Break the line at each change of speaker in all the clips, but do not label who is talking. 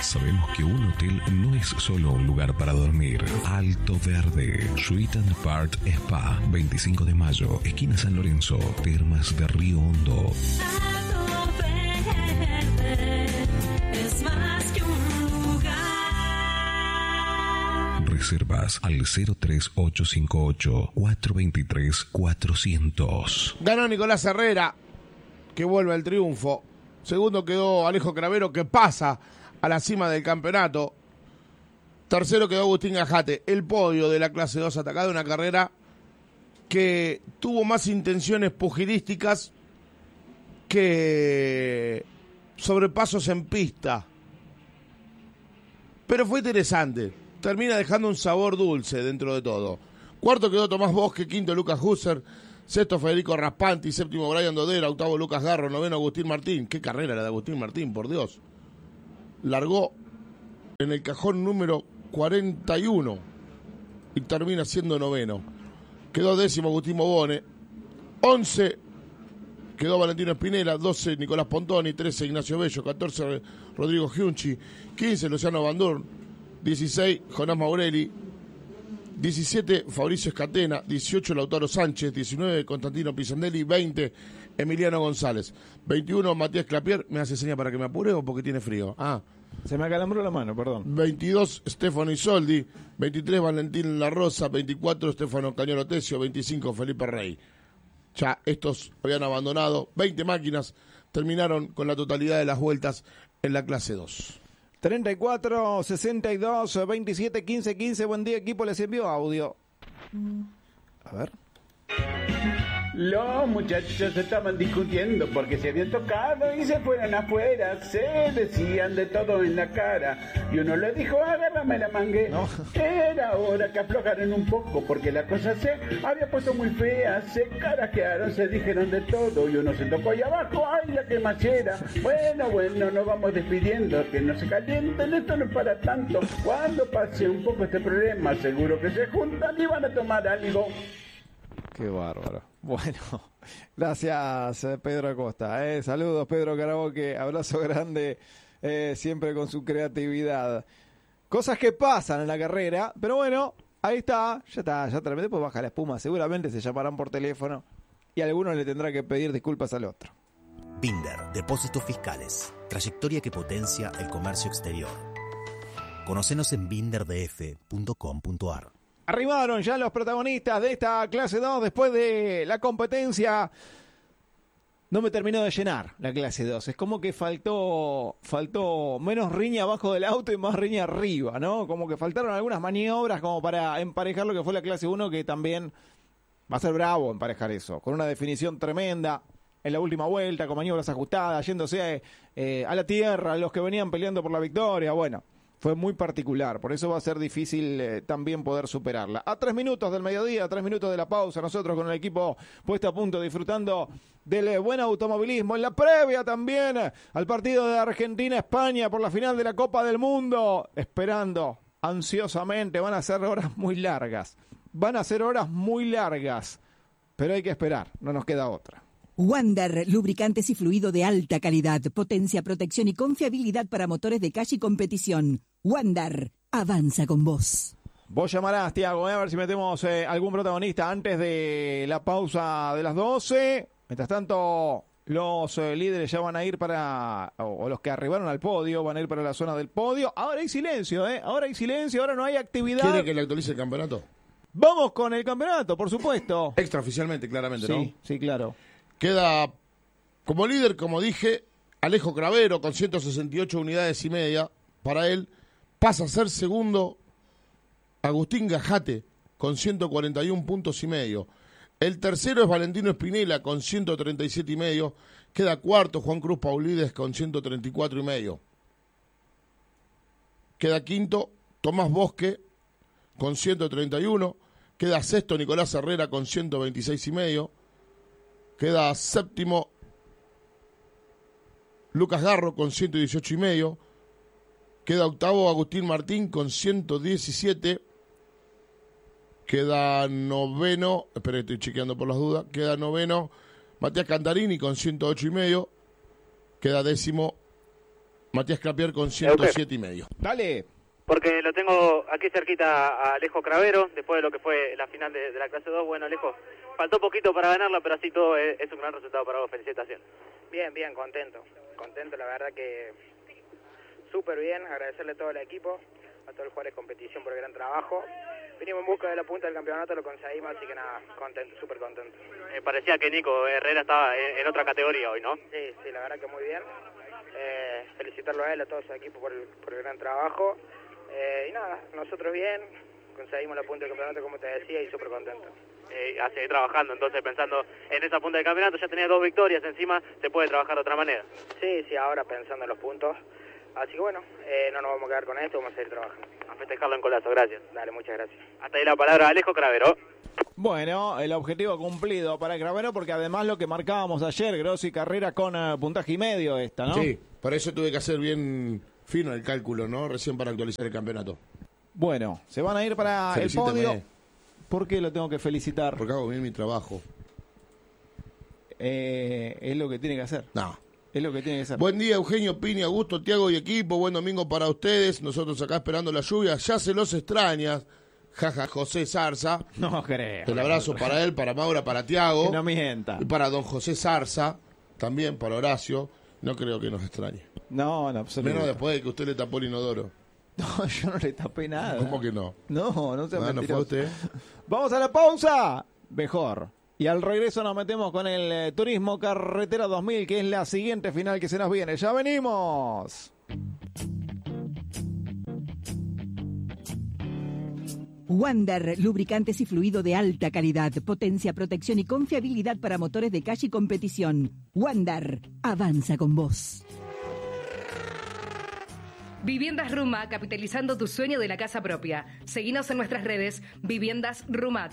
Sabemos que un hotel no es solo un lugar para dormir. Alto Verde, Suite and Apart Spa, 25 de mayo, esquina San Lorenzo, Termas de Río Hondo.
Alto Verde es más que un lugar.
Reservas al 03858-423-400.
Ganó Nicolás Herrera, que vuelve al triunfo. Segundo quedó Alejo Cravero, que pasa a la cima del campeonato. Tercero quedó Agustín Gajate, el podio de la clase 2 atacada, una carrera que tuvo más intenciones pugilísticas que sobrepasos en pista. Pero fue interesante, termina dejando un sabor dulce dentro de todo. Cuarto quedó Tomás Bosque, quinto Lucas Husser, sexto Federico Raspanti, séptimo Brian Dodera, octavo Lucas Garro, noveno Agustín Martín. Qué carrera la de Agustín Martín, por Dios. Largó en el cajón número 41 y termina siendo noveno. Quedó décimo Agustín Bobone, 11 quedó Valentino Espinela, 12 Nicolás Pontoni, 13 Ignacio Bello, 14 Rodrigo Giunchi, 15 Luciano Bandurn, 16 Jonás Maurelli, 17 Fabricio Escatena, 18 Lautaro Sánchez, 19 Constantino Pisandelli, 20 Emiliano González, 21 Matías Clapier. ¿Me hace seña para que me apure o porque tiene frío?
Se me acalambró la mano, perdón.
22 Stefano Isoldi, 23 Valentín La Rosa, 24 Stefano Cañolo Tesio, 25 Felipe Rey. Ya estos habían abandonado, 20 máquinas terminaron con la totalidad de las vueltas en la clase 2.
34, 62, 27, 15, 15. Buen día, equipo. Les envió audio. A ver.
Los muchachos estaban discutiendo porque se habían tocado y se fueron afuera. Se decían de todo en la cara. Y uno le dijo, agárrame la mangue.
No.
Era hora que aflojaran un poco porque la cosa se había puesto muy fea. Se carajearon, se dijeron de todo. Y uno se tocó ahí abajo. ¡Ay, la quemachera! Bueno, nos vamos despidiendo. Que no se calienten, esto no es para tanto. Cuando pase un poco este problema, seguro que se juntan y van a tomar algo.
Qué bárbaro. Bueno, gracias Pedro Acosta. Saludos Pedro Caraboque, abrazo grande, siempre con su creatividad. Cosas que pasan en la carrera, pero bueno, ahí está, ya terminé, después baja la espuma, seguramente se llamarán por teléfono y alguno le tendrá que pedir disculpas al otro.
Binder, Depósitos Fiscales, trayectoria que potencia el comercio exterior. Conocenos en binderdf.com.ar.
Arribaron ya los protagonistas de esta clase 2 después de la competencia. No me terminó de llenar la clase 2. Es como que faltó menos riña abajo del auto y más riña arriba, ¿no? Como que faltaron algunas maniobras como para emparejar lo que fue la clase 1, que también va a ser bravo emparejar eso. Con una definición tremenda en la última vuelta, con maniobras ajustadas, yéndose a la tierra, los que venían peleando por la victoria. Bueno, fue muy particular, por eso va a ser difícil también poder superarla. A 3 minutos del mediodía, a 3 minutos de la pausa, nosotros con el equipo puesto a punto, disfrutando del buen automovilismo. En la previa también al partido de Argentina-España por la final de la Copa del Mundo. Esperando ansiosamente, van a ser horas muy largas. Pero hay que esperar, no nos queda otra.
Wander, lubricantes y fluido de alta calidad, potencia, protección y confiabilidad para motores de calle y competición. Wander, avanza con vos.
Vos llamarás, Tiago, a ver si metemos algún protagonista antes de la pausa de las 12. Mientras tanto, los líderes ya van a ir o los que arribaron al podio, van a ir para la zona del podio. Ahora hay silencio, ahora no hay actividad.
¿Quiere que le actualice el campeonato?
Vamos con el campeonato, por supuesto.
Extraoficialmente, claramente, ¿no?
Sí, claro.
Queda como líder, como dije, Alejo Cravero con 168 unidades y media. Para él pasa a ser segundo Agustín Gajate con 141 puntos y medio. El tercero es Valentino Espinela con 137 y medio. Queda cuarto Juan Cruz Paulides con 134 y medio. Queda quinto Tomás Bosque con 131. Queda sexto Nicolás Herrera con 126 y medio. Queda séptimo Lucas Garro con 118 y medio. Queda octavo Agustín Martín con 117. Queda noveno, espera, estoy chequeando por las dudas. Queda noveno Matías Cantarini con 108 y medio. Queda décimo Matías Clapier con 107,5.
Dale.
Porque lo tengo aquí cerquita a Alejo Cravero, después de lo que fue la final de la clase 2. Bueno, Alejo, faltó poquito para ganarla, pero así todo es un gran resultado para vos. Felicitaciones.
Bien, contento, la verdad que súper bien, agradecerle a todo el equipo, a todos los jugadores de competición por el gran trabajo. Vinimos en busca de la punta del campeonato, lo conseguimos, así que nada, contento, súper contento.
Parecía que Nico Herrera estaba en otra categoría hoy, ¿no?
Sí, la verdad que muy bien. Felicitarlo a él, a todo su equipo por el gran trabajo. Y nada, nosotros bien, conseguimos la punta del campeonato como te decía y súper contento.
A seguir trabajando, entonces pensando en esa punta del campeonato, ya tenía 2 victorias encima, se puede trabajar de otra manera.
Sí, ahora pensando en los puntos. Así que bueno, no nos vamos a quedar con esto, vamos a seguir trabajando.
A festejarlo en Colazo, gracias.
Dale, muchas gracias.
Hasta ahí la palabra Alejo Cravero.
Bueno, el objetivo cumplido para Cravero, porque además lo que marcábamos ayer, Grossi carrera con puntaje y medio esta, ¿no?
Sí, por eso tuve que hacer bien fino el cálculo, ¿no? Recién para actualizar el campeonato.
Bueno, se van a ir para
Felicítame.
el podio. ¿Por qué lo tengo que felicitar?
Porque hago bien mi trabajo.
Es lo que tiene que hacer.
No.
Es lo que tiene que ser.
Buen día, Eugenio, Pini, Augusto, Tiago y equipo. Buen domingo para ustedes. Nosotros acá esperando la lluvia. Ya se los extraña. Jaja, José Zarza.
No creo.
El abrazo para él, para Maura, para Tiago.
Que no mienta.
Y para don José Zarza. También para Horacio. No creo que nos extrañe.
No, absolutamente.
Menos después de que usted le tapó el inodoro.
No, yo no le tapé nada.
¿Cómo que no?
No sea
¿No fue
mentiroso.
usted?
Vamos a la pausa. Mejor. Y al regreso nos metemos con el Turismo Carretera 2000, que es la siguiente final que se nos viene. ¡Ya venimos!
Wander, lubricantes y fluido de alta calidad, potencia, protección y confiabilidad para motores de calle y competición. Wander, avanza con vos.
Viviendas Ruma, capitalizando tu sueño de la casa propia. Seguinos en nuestras redes, Viviendas Ruma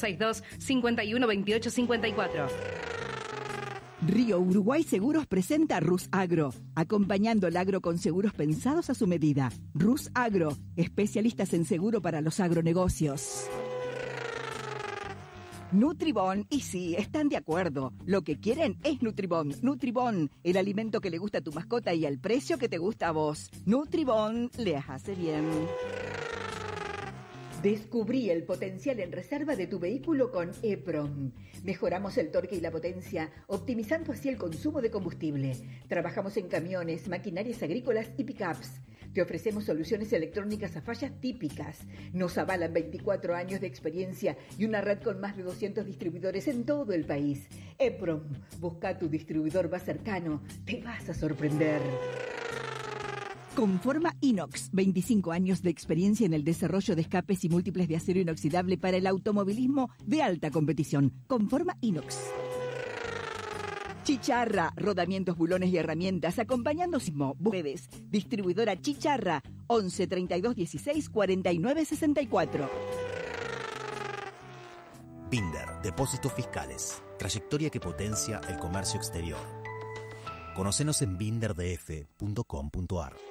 3462-512854.
Río Uruguay Seguros presenta Rus Agro, acompañando el agro con seguros pensados a su medida. Rus Agro, especialistas en seguro para los agronegocios. Nutribón, y sí, están de acuerdo. Lo que quieren es Nutribón. Nutribón, el alimento que le gusta a tu mascota y al precio que te gusta a vos. Nutribón les hace bien. Descubrí el potencial en reserva de tu vehículo con EPROM. Mejoramos el torque y la potencia, optimizando así el consumo de combustible. Trabajamos en camiones, maquinarias agrícolas y pickups. Te ofrecemos soluciones electrónicas a fallas típicas. Nos avalan 24 años de experiencia y una red con más de 200 distribuidores en todo el país. EPROM, busca tu distribuidor más cercano. Te vas a sorprender. Conforma Inox, 25 años de experiencia en el desarrollo de escapes y múltiples de acero inoxidable para el automovilismo de alta competición. Conforma Inox. Chicharra, rodamientos, bulones y herramientas, acompañando Sismo, Bueves, distribuidora Chicharra, 11 32 16 49 64.
Binder, Depósitos Fiscales, trayectoria que potencia el comercio exterior. Conocenos en binderdf.com.ar.